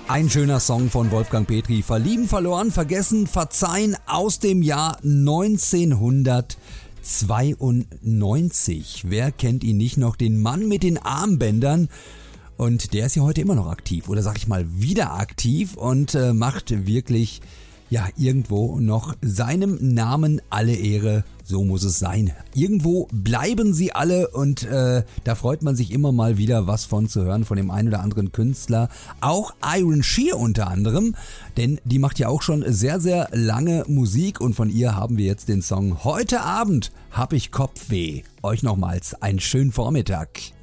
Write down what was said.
Ein schöner Song von Wolfgang Petri. Verlieben, verloren, vergessen, verzeihen aus dem Jahr 1992. Wer kennt ihn nicht noch? Den Mann mit den Armbändern. Und der ist ja heute immer noch aktiv. Oder sag ich mal wieder aktiv und macht wirklich irgendwo noch seinem Namen alle Ehre. So muss es sein. Irgendwo bleiben sie alle und da freut man sich immer mal wieder was von zu hören von dem einen oder anderen Künstler. Auch Iron Shear unter anderem, denn die macht ja auch schon sehr, sehr lange Musik und von ihr haben wir jetzt den Song Heute Abend hab ich Kopfweh. Euch nochmals einen schönen Vormittag.